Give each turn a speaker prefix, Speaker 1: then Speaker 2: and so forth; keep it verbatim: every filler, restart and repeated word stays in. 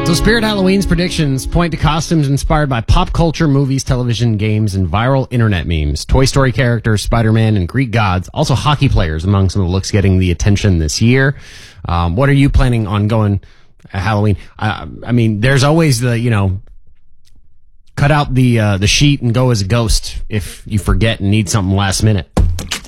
Speaker 1: So Spirit Halloween's predictions point to costumes inspired by pop culture, movies, television, games, and viral internet memes. Toy Story characters, Spider-Man, and Greek gods. Also hockey players among some of the looks getting the attention this year. Um, what are you planning on going at Halloween? I, I mean, there's always the, you know, cut out the uh, the sheet and go as a ghost if you forget and need something last minute.